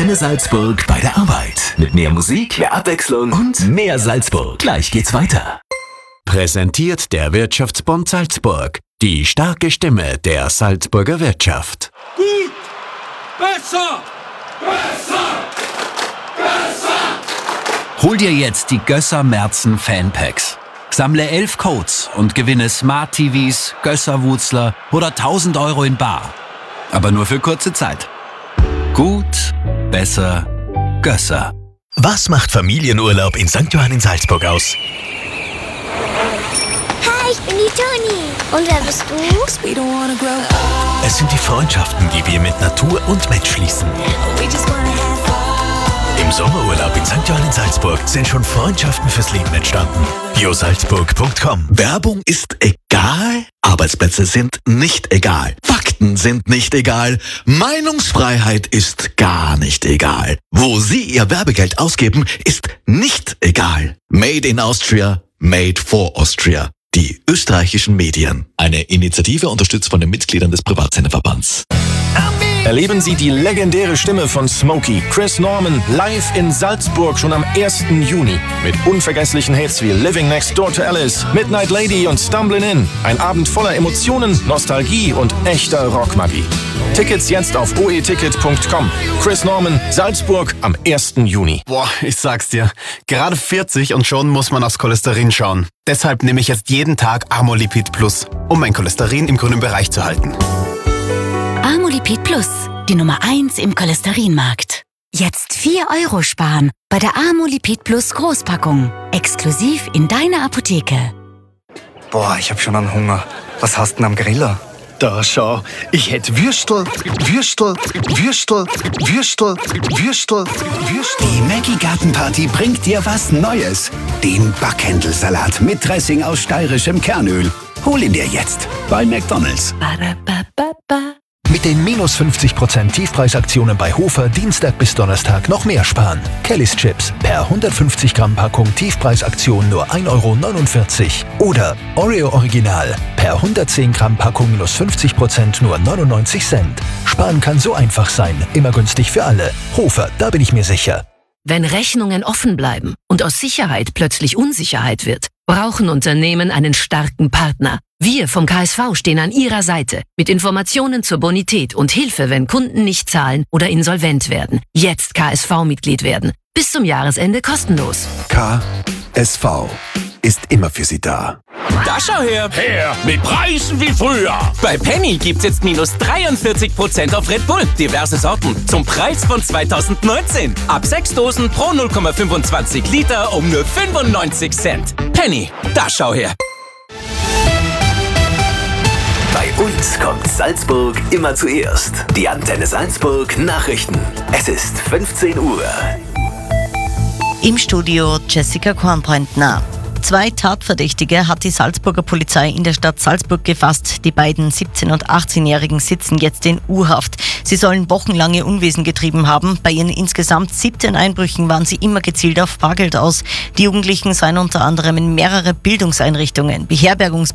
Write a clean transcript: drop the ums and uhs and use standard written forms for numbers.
Antenne Salzburg bei der Arbeit. Mit mehr Musik, mehr Abwechslung und mehr Salzburg. Gleich geht's weiter. Präsentiert der Wirtschaftsbund Salzburg. Die starke Stimme der Salzburger Wirtschaft. Gut! Besser! Besser! Besser! Hol dir jetzt die Gösser Merzen Fanpacks. Sammle 11 Codes und gewinne Smart TVs, Gösser-Wutzler oder 1.000 Euro in bar. Aber nur für kurze Zeit. Gut, besser, Gösser. Was macht Familienurlaub in St. Johann in Salzburg aus? Hi, ich bin die Toni. Und wer bist du? Es sind die Freundschaften, die wir mit Natur und Mensch schließen. Im Sommerurlaub in St. Johann in Salzburg sind schon Freundschaften fürs Leben entstanden. biosalzburg.com. Werbung ist egal, Arbeitsplätze sind nicht egal, Fakten sind nicht egal, Meinungsfreiheit ist gar nicht egal. Wo Sie Ihr Werbegeld ausgeben, ist nicht egal. Made in Austria, made for Austria. Die österreichischen Medien. Eine Initiative unterstützt von den Mitgliedern des Privatsenderverbands. Erleben Sie die legendäre Stimme von Smokey, Chris Norman, live in Salzburg schon am 1. Juni. Mit unvergesslichen Hits wie Living Next Door to Alice, Midnight Lady und Stumblin' In. Ein Abend voller Emotionen, Nostalgie und echter Rockmagie. Tickets jetzt auf oeticket.com. Chris Norman, Salzburg am 1. Juni. Boah, ich sag's dir. Gerade 40 und schon muss man aufs Cholesterin schauen. Deshalb nehme ich jetzt jeden Tag Amolipid Plus, um mein Cholesterin im grünen Bereich zu halten. Amolipid Plus, die Nummer 1 im Cholesterinmarkt. Jetzt 4 € sparen bei der Amolipid Plus Großpackung. Exklusiv in deiner Apotheke. Boah, ich hab schon einen Hunger. Was hast denn am Griller? Da schau, ich hätte Würstel. Die Maggi Gartenparty bringt dir was Neues. Den Backhändelsalat mit Dressing aus steirischem Kernöl. Hol ihn dir jetzt bei McDonald's. Mit den minus 50% Tiefpreisaktionen bei Hofer Dienstag bis Donnerstag noch mehr sparen. Kellys Chips per 150 Gramm Packung Tiefpreisaktion nur 1,49 € oder Oreo Original per 110 Gramm Packung minus 50% nur 99 Cent. Sparen kann so einfach sein, immer günstig für alle. Hofer, da bin ich mir sicher. Wenn Rechnungen offen bleiben und aus Sicherheit plötzlich Unsicherheit wird, brauchen Unternehmen einen starken Partner. Wir vom KSV stehen an Ihrer Seite mit Informationen zur Bonität und Hilfe, wenn Kunden nicht zahlen oder insolvent werden. Jetzt KSV-Mitglied werden. Bis zum Jahresende kostenlos. KSV ist immer für Sie da. Da schau her! Mit Preisen wie früher! Bei Penny gibt's jetzt minus 43% auf Red Bull. Diverse Sorten zum Preis von 2019. Ab 6 Dosen pro 0,25 Liter um nur 95 Cent. Penny, da schau her! Bei uns kommt Salzburg immer zuerst. Die Antenne Salzburg Nachrichten. Es ist 15 Uhr. Im Studio Jessica Kornpointner. 2 Tatverdächtige hat die Salzburger Polizei in der Stadt Salzburg gefasst. Die beiden 17- und 18-Jährigen sitzen jetzt in U-Haft. Sie sollen wochenlange Unwesen getrieben haben. Bei ihren insgesamt 17 Einbrüchen waren sie immer gezielt auf Bargeld aus. Die Jugendlichen seien unter anderem in mehrere Bildungseinrichtungen,